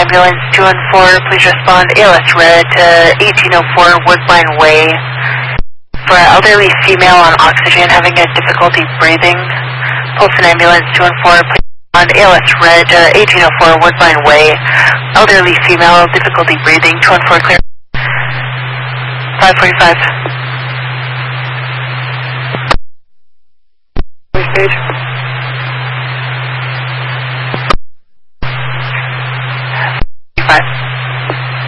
Ambulance 214, please respond. ALS red to 1804 Woodbine Way. For an elderly female on oxygen having a difficulty breathing, pulse an Ambulance 214, please respond. ALS red to 1804 Woodbine Way. Elderly female, difficulty breathing, 214 clear. 545. Stage.